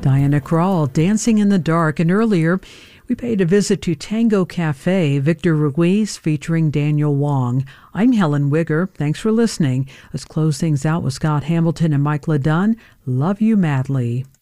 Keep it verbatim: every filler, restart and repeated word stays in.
Diana Krall, Dancing in the Dark. And earlier, we paid a visit to Tango Cafe, Victor Ruiz featuring Daniel Wong. I'm Helen Wigger. Thanks for listening. Let's close things out with Scott Hamilton and Mike LeDunn. Love You Madly.